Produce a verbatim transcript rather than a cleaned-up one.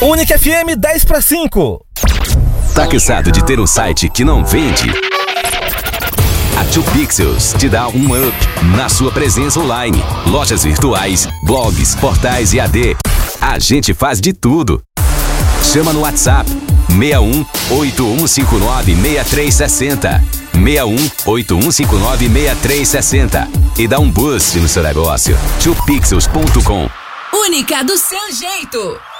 Única F M dez para cinco. Tá cansado de ter um site que não vende? A dois Pixels te dá um up na sua presença online. Lojas virtuais, blogs, portais e A D. A gente faz de tudo. Chama no WhatsApp seis um oito um cinco nove seis três seis zero. seis um oito um cinco nove seis três seis zero e dá um boost no seu negócio. dois pixels ponto com. Única do seu jeito.